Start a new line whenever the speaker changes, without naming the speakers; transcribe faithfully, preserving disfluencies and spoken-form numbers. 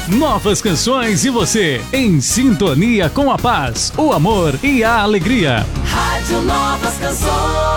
Novas canções e você, em sintonia com a paz, o amor e a alegria.
Rádio Novas Canções.